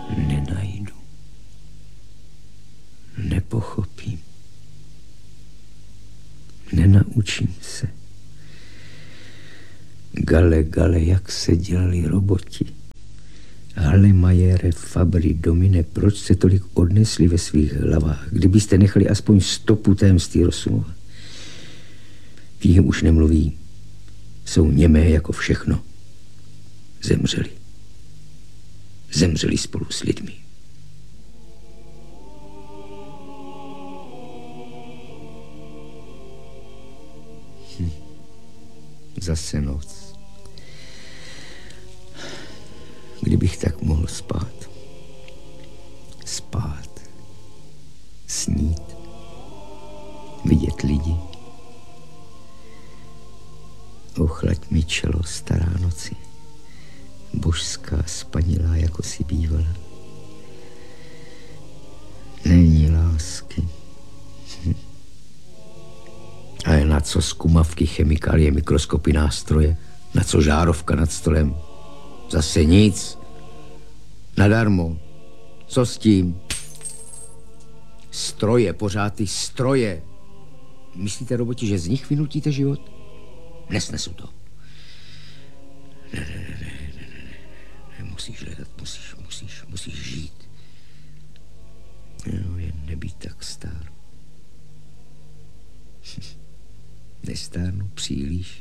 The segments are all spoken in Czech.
Nenajdu. Nepochopím. Nenaučím se. Gale, jak se dělali roboti. Hallemajere, Fabry, Domine, proč se tolik odnesli ve svých hlavách? Kdybyste nechali aspoň stopu tajemství Rosumova. Knihy už nemluví. Jsou němé jako všechno. Zemřeli. Zemřeli spolu s lidmi. Zase noc. Kdybych tak mohl spát. Spát. Snít. Vidět lidi. Ochlaď mi čelo, stará noci. Božská spanilá, jako si bývala. Není lásky. Ale na co zkumavky, chemikálie, mikroskopy, nástroje? Na co žárovka nad stolem? Zase nic. Nadarmo. Co s tím? Stroje, pořád ty stroje. Myslíte, roboti, že z nich vynutíte život? Nesnesu to. Ne. Musíš hledat, musíš žít. No, jen nebýt tak star. Nestárnu příliš.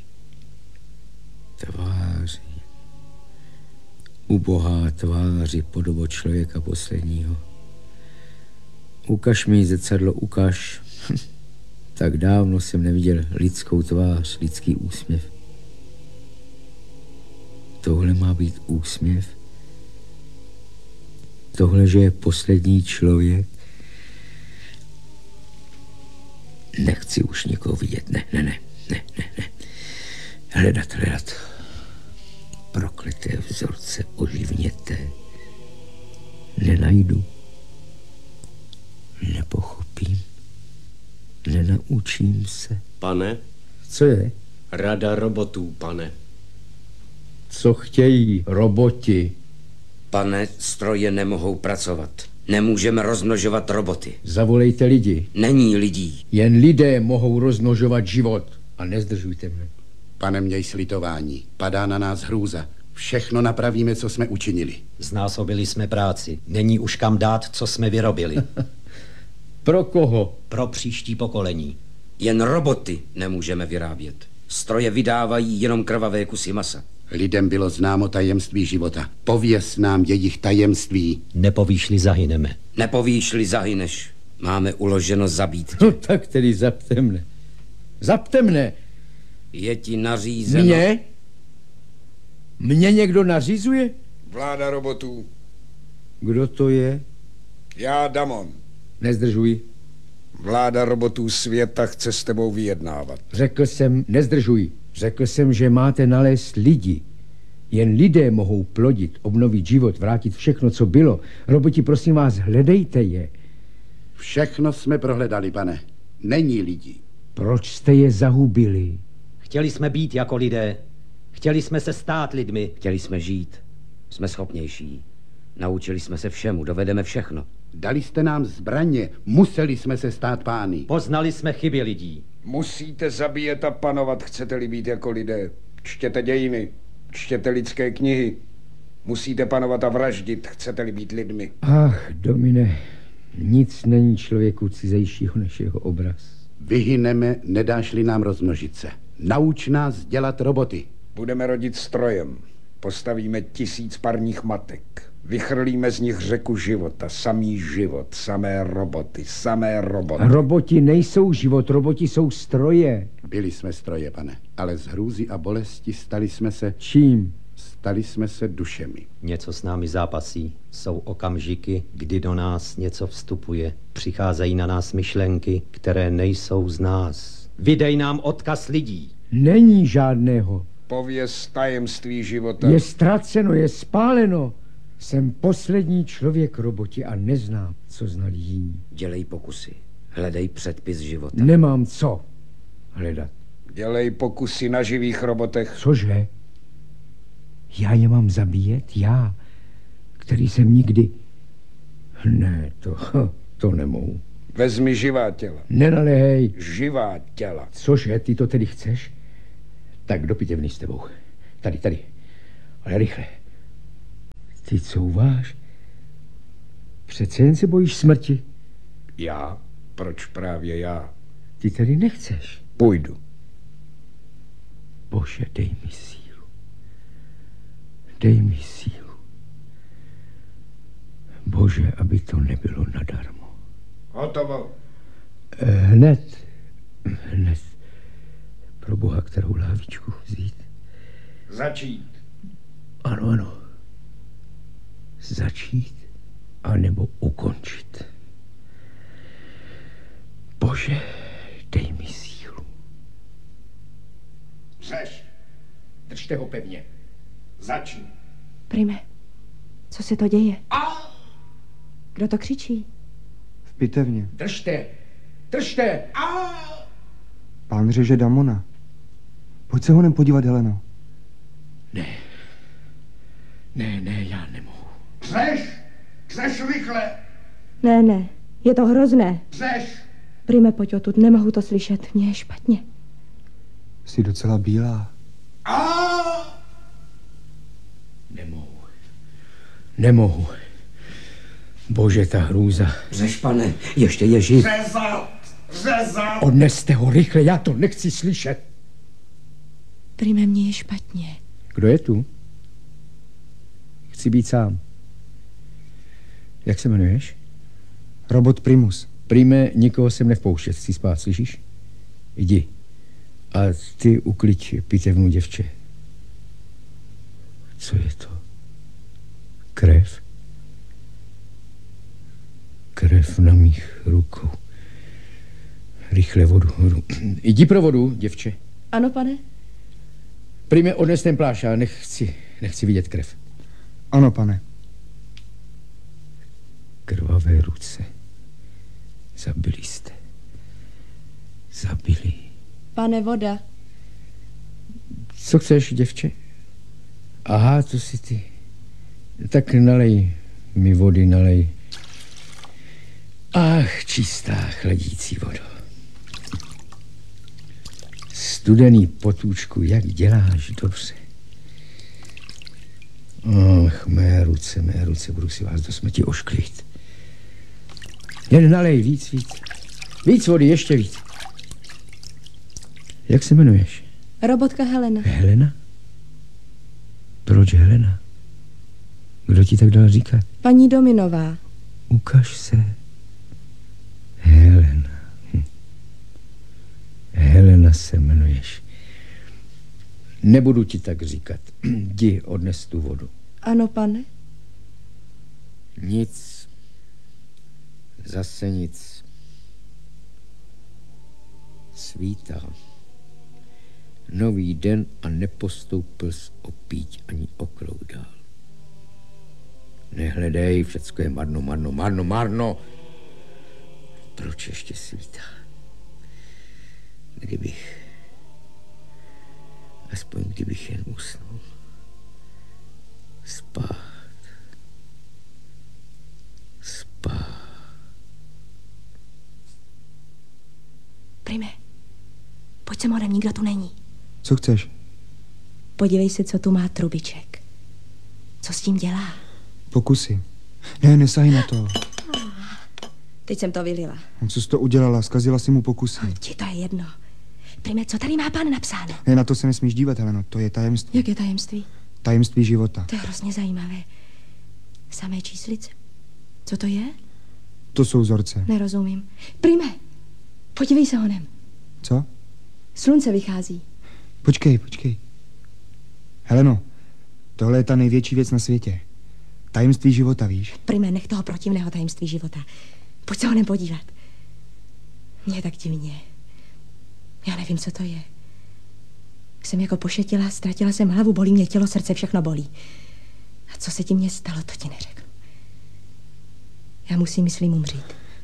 Tváři. Ubohá tváři, podobo člověka posledního. Ukaž mi zrcadlo, ukaž. Tak dávno jsem neviděl lidskou tvář, lidský úsměv. Tohle má být úsměv? Tohle, že je poslední člověk? Nechci už nikoho vidět, ne. Hledat. Prokleté vzorce oživněté. Nenajdu. Nepochopím. Nenaučím se. Pane? Co je? Rada robotů, pane. Co chtějí roboti? Pane, stroje nemohou pracovat. Nemůžeme rozmnožovat roboty. Zavolejte lidi. Není lidí. Jen lidé mohou rozmnožovat život. A nezdržujte mě. Pane, měj slitování. Padá na nás hrůza. Všechno napravíme, co jsme učinili. Znásobili jsme práci. Není už kam dát, co jsme vyrobili. Pro koho? Pro příští pokolení. Jen roboty nemůžeme vyrábět. Stroje vydávají jenom krvavé kusy masa. Lidem bylo známo tajemství života. Pověz nám jejich tajemství. Nepovíš-li, zahyneme. Nepovíš-li, zahyneš. Máme uloženo zabít tě. No tak tedy zapte mne. Zapte mne. Je ti nařízeno. Mně? Mně někdo nařizuje? Vláda robotů. Kdo to je? Já, Damon. Nezdržuj. Vláda robotů světa chce s tebou vyjednávat. Řekl jsem, nezdržuj. Řekl jsem, že máte nalézt lidi. Jen lidé mohou plodit, obnovit život, vrátit všechno, co bylo. Roboti, prosím vás, hledejte je. Všechno jsme prohledali, pane. Není lidí. Proč jste je zahubili? Chtěli jsme být jako lidé. Chtěli jsme se stát lidmi. Chtěli jsme žít. Jsme schopnější. Naučili jsme se všemu, dovedeme všechno. Dali jste nám zbraně, museli jsme se stát pány. Poznali jsme chyby lidí. Musíte zabíjet a panovat, chcete-li být jako lidé. Čtěte dějiny, čtěte lidské knihy. Musíte panovat a vraždit, chcete-li být lidmi. Ach, Domine, nic není člověku cizejšího než jeho obraz. Vyhyneme, nedáš-li nám rozmnožit se. Nauč nás dělat roboty. Budeme rodit strojem. Postavíme 1000 parních matek. Vychrlíme z nich řeku života. Samý život, samé roboty. Roboti nejsou život, roboti jsou stroje. Byli jsme stroje, pane, ale z hrůzy a bolesti stali jsme se... Čím? Stali jsme se dušemi. Něco s námi zápasí. Jsou okamžiky, kdy do nás něco vstupuje. Přicházejí na nás myšlenky, které nejsou z nás. Vydej nám odkaz lidí. Není žádného. Pověz tajemství života. Je ztraceno, je spáleno. Jsem poslední člověk roboti a neznám, co znali jiní. Dělej pokusy. Hledej předpis života. Nemám co hledat. Dělej pokusy na živých robotech. Cože? Já je mám zabíjet? Já, který jsem nikdy... Ne, to nemohu. Vezmi živá těla. Nenaléhej. Živá těla. Cože, ty to tedy chceš? Tak do pitevny s tebou. Tady. Ale rychle. Ty couváš? Přece jen se bojíš smrti. Já? Proč právě já? Ty tedy nechceš. Půjdu. Bože, dej mi sílu. Dej mi sílu. Bože, aby to nebylo nadarmo. Hotovo. Hned. Pro Boha, kterou lávičku vzít? Začít. Ano. Začít, anebo ukončit. Bože, dej mi sílu. Řeš. Držte ho pevně. Začni. Prime, co se to děje? Kdo to křičí? V pitevně. Držte! Pán řeže Damona. Pojď se honem podívat, Heleno. Ne, já nemohu. Řeš rychle. Ne, je to hrozné. Řeš. Prime, pojď odtud, nemohu to slyšet, mně je špatně. Jsi docela bílá. Nemohu. Bože, ta hrůza. Řeš, pane, ještě je živ. Řezat. Odneste ho rychle, já to nechci slyšet. Prime, mně je špatně. Kdo je tu? Chci být sám. Jak se jmenuješ? Robot Primus. Prime, nikoho sem nevpouštět, chci spát, slyšíš? Jdi. A ty ukliď pitevnu, děvče. Co je to? Krev? Krev na mých rukou. Rychle vodu. Jdi pro vodu, děvče. Ano, pane? Prime, odnes ten plášť, já nechci vidět krev. Ano, pane. Krvavé ruce. Zabili jste. Zabili. Pane, voda. Co chceš, děvče? Aha, to jsi ty. Tak nalej mi vody, nalej. Ach, čistá, chladící voda. Studený potůčku, jak děláš dobře. Ach, mé ruce, budu si vás do smrti ošklít. Jen nalej, víc. Víc vody, ještě víc. Jak se jmenuješ? Robotka Helena. Helena? Proč Helena? Kdo ti tak dal říkat? Paní Dominová. Ukaž se. Helena. Helena se jmenuješ. Nebudu ti tak říkat. Jdi, odnes tu vodu. Ano, pane? Nic. Zase nic. Svítá. Nový den a nepostoupil jsi o píť ani o klouk dál. Nehledej, všecko je marno. Proč ještě svítá? Aspoň kdybych jen usnul. Spát. Prime, pojď sem honem, nikdo tu není. Co chceš? Podívej se, co tu má trubiček. Co s tím dělá? Pokusy. Ne, nesahej na to. Teď jsem to vylila. Co jsi to udělala? Zkazila si mu pokusy. Ti to je jedno. Prime, co tady má pán napsáno? Ne, na to se nesmíš dívat, Heleno. To je tajemství. Jak je tajemství? Tajemství života. To je hrozně zajímavé. Samé číslice. Co to je? To jsou vzorce. Nerozumím. Prime, podívej se honem. Co? Slunce vychází. Počkej. Heleno, tohle je ta největší věc na světě. Tajemství života, víš? Prime, nech toho protivného tajemství života. Pojď se honem podívat. Mně je tak divně. Já nevím, co to je. Jsem jako pošetila, ztratila jsem hlavu, bolí mě tělo, srdce, všechno bolí. A co se ti mně stalo, to ti neřeknu. Já musím, myslím, umřít.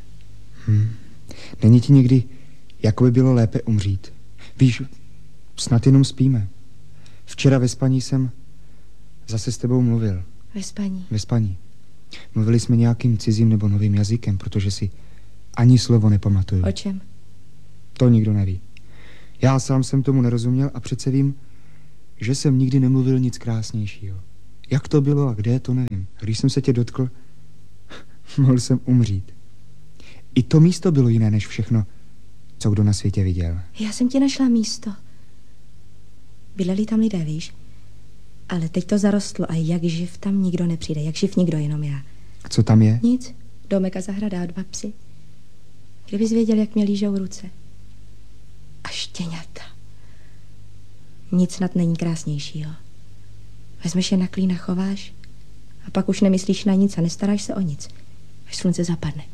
Není ti někdy, jako by bylo lépe umřít? Víš, snad jenom spíme. Včera ve spaní jsem zase s tebou mluvil. Ve spaní. Ve spaní. Mluvili jsme nějakým cizím nebo novým jazykem, protože si ani slovo nepamatuju. O čem? To nikdo neví. Já sám jsem tomu nerozuměl a přece vím, že jsem nikdy nemluvil nic krásnějšího. Jak to bylo a kde, to nevím. Když jsem se tě dotkl, mohl jsem umřít. I to místo bylo jiné než všechno, co kdo na světě viděl. Já jsem ti našla místo. Bydleli tam lidé, víš? Ale teď to zarostlo a jak živ tam nikdo nepřijde. Jak živ nikdo, jenom já. A co tam je? Nic. Domek a zahrada a 2 psy. Kdybys věděl, jak mě lížou ruce. A štěňata. Nic snad není krásnějšího. Vezmeš je na klín a chováš a pak už nemyslíš na nic a nestaráš se o nic, až slunce zapadne.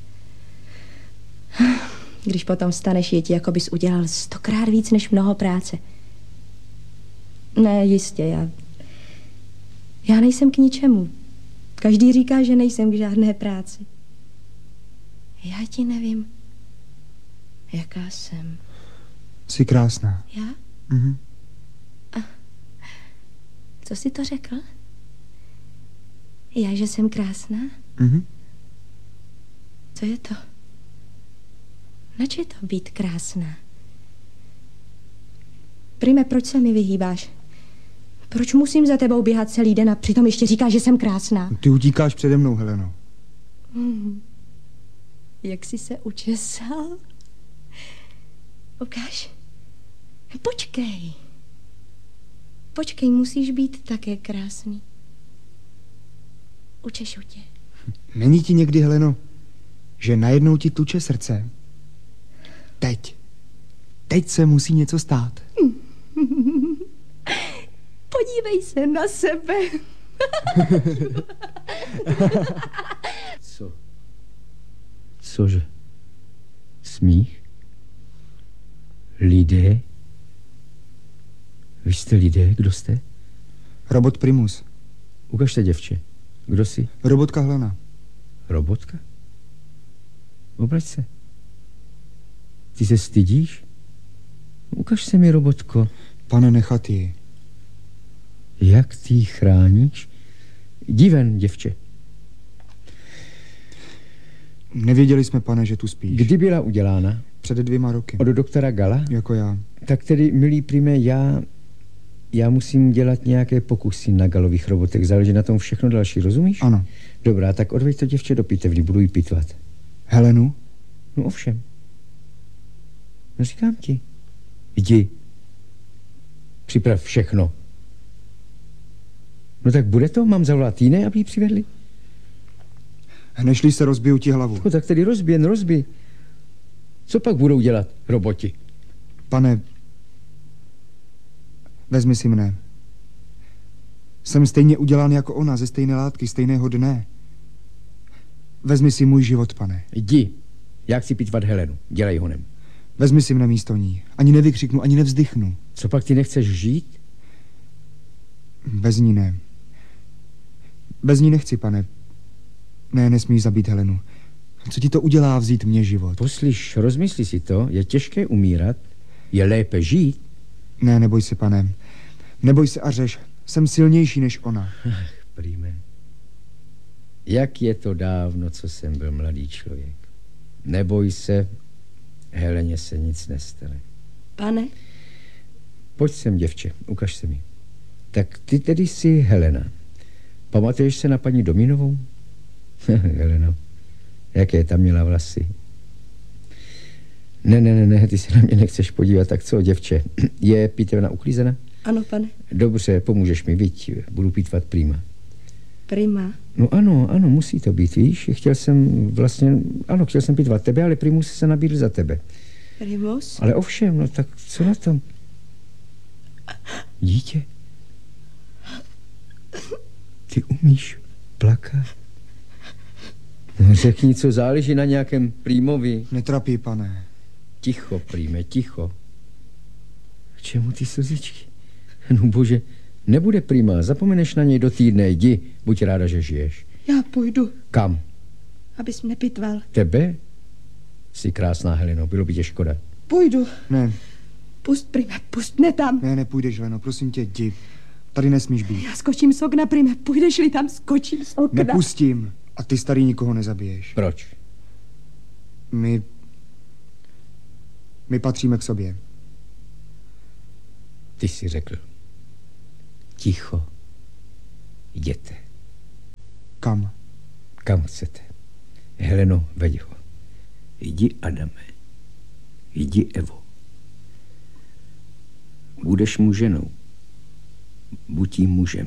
Když potom vstaneš, je ti, jako bys udělal 100krát víc než mnoho práce. Ne, jistě, já nejsem k ničemu. Každý říká, že nejsem k žádné práci. Já ti nevím, jaká jsem. Jsi krásná. Já? Mhm. Co jsi to řekl? Já, že jsem krásná? Mhm. Co je to? Nač je to být krásná? Prime, proč se mi vyhýbáš? Proč musím za tebou běhat celý den a přitom ještě říkáš, že jsem krásná? Ty utíkáš přede mnou, Heleno. Jak jsi se učesal? Ukáž. Počkej. Počkej, musíš být také krásný. Učešu tě. Není ti někdy, Heleno, že najednou ti tuče srdce? Teď se musí něco stát. Podívej se na sebe. Co? Cože? Smích? Lidé? Vy jste lidé? Kdo jste? Robot Primus. Ukažte, děvče. Kdo jsi? Robotka Helena. Robotka? Obrať se. Ty se stydíš? Ukaž se mi, robotko. Pane, nechat ji. Jak ty ji chráníš? Jdi ven, děvče. Nevěděli jsme, pane, že tu spíš. Kdy byla udělána? Před 2 roky. Od doktora Gala? Jako já. Tak tedy, milý Prime, já musím dělat nějaké pokusy na Galových robotech. Záleží na tom všechno další, rozumíš? Ano. Dobrá, tak odveď to děvče do pitevny, budu jí pitvat. Helenu? No ovšem. No říkám ti. Jdi. Připrav všechno. No tak bude to? Mám zavolat jiné, aby ji přivedli? Nežli se, rozbiju ti hlavu. No tak tedy rozbij. Co pak budou dělat roboti? Pane, vezmi si mne. Jsem stejně udělán jako ona, ze stejné látky, stejného dne. Vezmi si můj život, pane. Jdi. Já chci pitvat Helenu. Dělej honem. Vezmi si mne místo ní. Ani nevykřiknu, ani nevzdychnu. Co pak ty nechceš žít? Bez ní ne. Bez ní nechci, pane. Ne, nesmíš zabít Helenu. Co ti to udělá vzít mě život? Poslyš, rozmysli si to. Je těžké umírat. Je lépe žít. Ne, neboj se, pane. Neboj se a řeš. Jsem silnější než ona. Ach, Prime. Jak je to dávno, co jsem byl mladý člověk. Neboj se, Heleně se nic nestane. Pane? Pojď sem, děvče, ukaž se mi. Tak ty tedy jsi Helena. Pamatuješ se na paní Dominovou? Heleno, jaké tam měla vlasy? Ne, ty se na mě nechceš podívat. Tak co, děvče, je pitevna uklízena? Ano, pane. Dobře, pomůžeš mi, viď, budu pitvat Prima. Prima? No ano, musí to být, víš, chtěl jsem pitvat tebe, ale Primus se nabídl za tebe. Primus? Ale ovšem, no tak co na tom? Dítě, ty umíš plakat? No řekni, co záleží na nějakém Primovi. Netrapí, pane. Ticho, Prime, ticho. K čemu ty slzičky? No bože, nebude Prima, zapomeneš na něj do týdne, jdi, buď ráda, že žiješ. Já půjdu. Kam? Abys mě pitval. Tebe? Jsi krásná, Heleno, bylo by tě škoda. Půjdu. Ne. Pust, Prime, pust mě tam. Ne, nepůjdeš, Heleno, prosím tě, jdi. Tady nesmíš být. Já skočím z okna, Prime, půjdeš-li tam, skočím z okna. Nepustím. A ty, starý, nikoho nezabiješ. Proč? My patříme k sobě. Ty jsi řekl. Ticho. Jděte. Kam? Kam chcete? Heleno, veď ho. Jdi, Adame. Jdi, Evo. Budeš mu ženou. Buď jí mužem.